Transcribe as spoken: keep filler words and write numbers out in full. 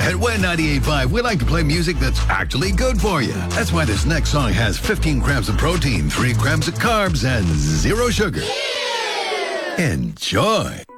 At Win ninety-eight point five, we like to play music that's actually good for you. That's why this next song has fifteen grams of protein, three grams of carbs, and zero sugar. Enjoy.